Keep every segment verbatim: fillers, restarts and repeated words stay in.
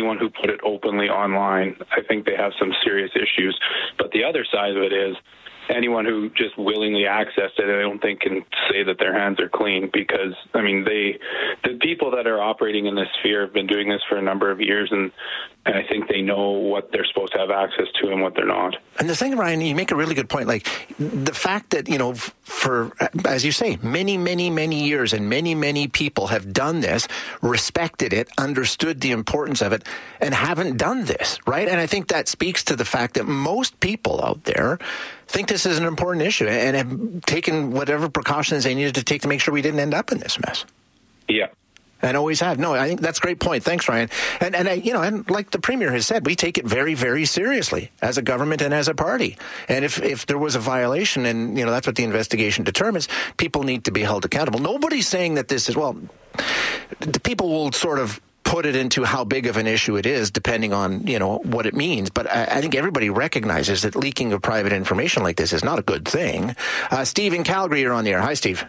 anyone who put it openly online, I think they have some serious issues. But the other side of it is anyone who just willingly accessed it, I don't think can say that their hands are clean, because, I mean, they, the people that are operating in this sphere have been doing this for a number of years, and, and I think they know what they're supposed to have access to and what they're not. And the thing, Ryan, you make a really good point. Like, the fact that, you know, for, as you say, many, many, many years and many, many people have done this, respected it, understood the importance of it, and haven't done this, right? And I think that speaks to the fact that most people out there think this is an important issue and have taken whatever precautions they needed to take to make sure we didn't end up in this mess. Yeah. And always have. No, I think that's a great point. Thanks, Ryan. And, and I, you know, and like the Premier has said, we take it very, very seriously as a government and as a party. And if, if there was a violation, and, you know, that's what the investigation determines, people need to be held accountable. Nobody's saying that this is, well, the people will sort of put it into how big of an issue it is, depending on, you know, what it means. But I, I think everybody recognizes that leaking of private information like this is not a good thing. Uh, Steve in Calgary, you're on the air. Hi, Steve.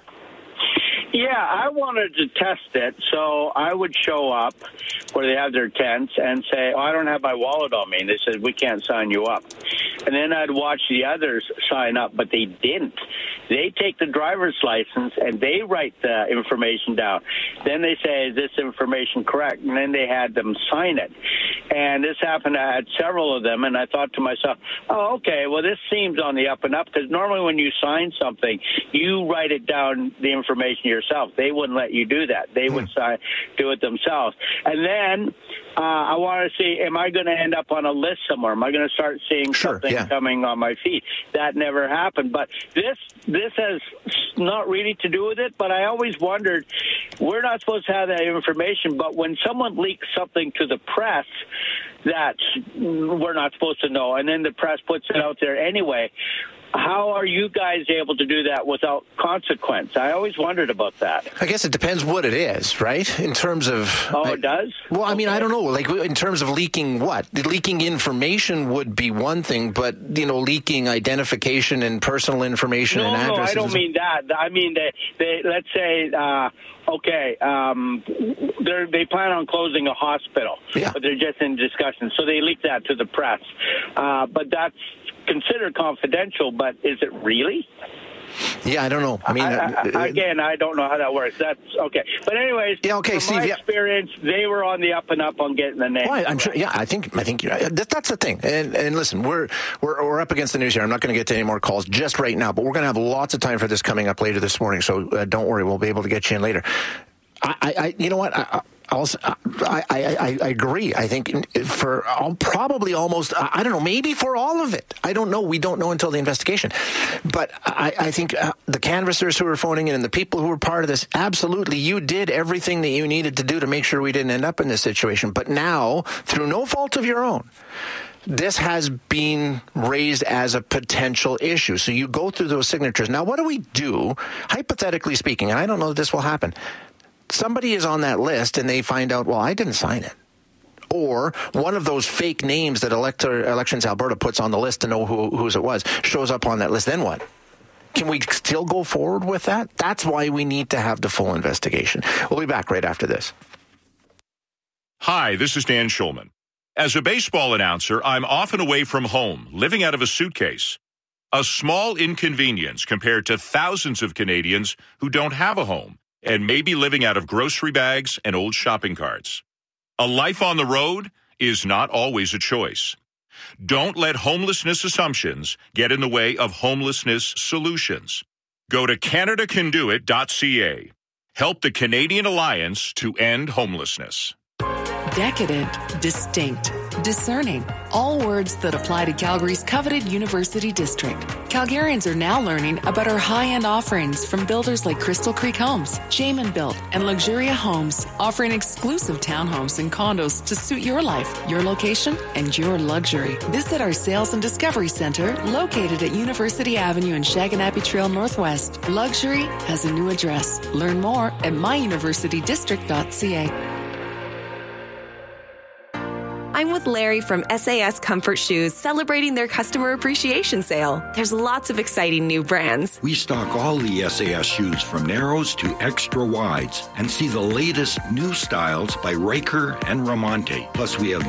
Yeah, I wanted to test it, so I would show up where they have their tents and say, oh, I don't have my wallet on me. And they said, we can't sign you up. And then I'd watch the others sign up, but they didn't. They take the driver's license and they write the information down. Then they say, is this information correct? And then they had them sign it. And this happened, I had several of them, and I thought to myself, oh, okay, well, this seems on the up and up, because normally when you sign something, you write it down, the information yourself. They wouldn't let you do that. They would sign, do it themselves. And then uh, I want to see, am I going to end up on a list somewhere? Am I going to start seeing sure, something yeah. coming on my feed? That never happened. But this this has not really to do with it, but I always wondered, we're not supposed to have that information, but when someone leaks something to the press that we're not supposed to know, and then the press puts it out there anyway, how are you guys able to do that without consequence? I always wondered about that. I guess it depends what it is, right? In terms of... Oh, I, it does? Well, I okay. mean, I don't know. Like, in terms of leaking what? Leaking information would be one thing, but, you know, leaking identification and personal information no, and addresses... No, I don't mean that. I mean, they, they let's say... Uh, Okay, um, they plan on closing a hospital, yeah. but they're just in discussion. So they leak that to the press. Uh, but that's considered confidential, but is it really? Yeah, I don't know. I mean, I, I, again, I don't know how that works. That's okay. But anyways, yeah, okay, from Steve, my yeah. experience, they were on the up and up on getting the name. Well, I'm sure. Yeah, I think. I think you're, that, that's the thing. And, and listen, we're we're we're up against the news here. I'm not going to get to any more calls just right now, but we're going to have lots of time for this coming up later this morning. So uh, don't worry, we'll be able to get you in later. I, I you know what? I, Also, I, I, I agree. I think for all, probably almost, I don't know, maybe for all of it. I don't know. We don't know until the investigation. But I, I think uh, the canvassers who were phoning in and the people who were part of this, absolutely, you did everything that you needed to do to make sure we didn't end up in this situation. But now, through no fault of your own, this has been raised as a potential issue. So you go through those signatures. Now, what do we do, hypothetically speaking, and I don't know that this will happen. Somebody is on that list and they find out, well, I didn't sign it. Or one of those fake names that Elector, Elections Alberta puts on the list to know who whose it was shows up on that list. Then what? Can we still go forward with that? That's why we need to have the full investigation. We'll be back right after this. Hi, this is Dan Schulman. As a baseball announcer, I'm often away from home, living out of a suitcase. A small inconvenience compared to thousands of Canadians who don't have a home and may be living out of grocery bags and old shopping carts. A life on the road is not always a choice. Don't let homelessness assumptions get in the way of homelessness solutions. Go to Canada Can Do It dot C A. Help the Canadian Alliance to End Homelessness. Decadent, distinct, discerning. All words that apply to Calgary's coveted University District. Calgarians are now learning about our high-end offerings from builders like Crystal Creek Homes, Jamin Built, and Luxuria Homes, offering exclusive townhomes and condos to suit your life, your location, and your luxury. Visit our Sales and Discovery Center, located at University Avenue and Shaganappi Trail Northwest. Luxury has a new address. Learn more at my university district dot C A. I'm with Larry from S A S Comfort Shoes, celebrating their customer appreciation sale. There's lots of exciting new brands. We stock all the S A S shoes from narrows to extra wides and see the latest new styles by Riker and Ramonte. Plus, we have